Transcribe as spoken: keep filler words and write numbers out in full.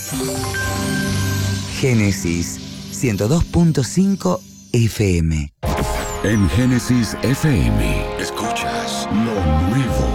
Génesis ciento dos punto cinco F M. En Génesis F M escuchas lo nuevo.